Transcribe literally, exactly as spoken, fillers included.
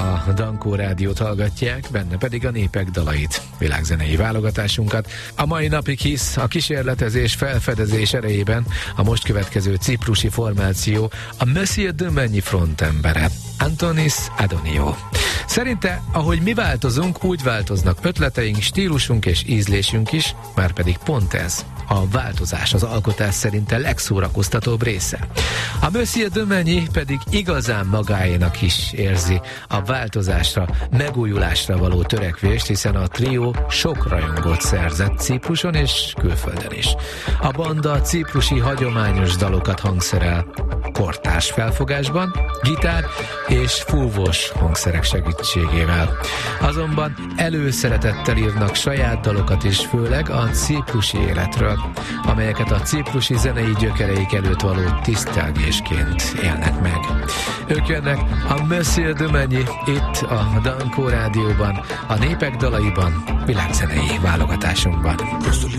a Dankó Rádiót hallgatják, benne pedig a népek dalait, világzenei válogatásunkat. A mai napig hisz a kísérletezés felfedezés erejében a most következő ciprusi formáció, a Monsieur de Mennyi frontembere, Antonis Adonio. Szerinte, ahogy mi változunk, úgy változnak ötleteink, stílusunk és ízlésünk is, már pedig pont ez a változás az alkotás szerint a legszórakoztatóbb része. A Monsieur de Mennyi pedig igazán magáénak is érzi a változásra, megújulásra való törekvést, hiszen a trió sok rajongót szerzett Cipruson és külföldön is. A banda ciprusi hagyományos dalokat hangszerel kortárs felfogásban, gitár és fúvós hangszerek segítségével. Azonban előszeretettel írnak saját dalokat is, főleg a ciprusi életről, amelyeket a ciprusi zenei gyökereik előtt való tisztelgésként élnek meg. Ők jönnek a Monsieur de Mennyi itt a Dankó Rádióban, a népek dalaiban, világzenei válogatásunkban.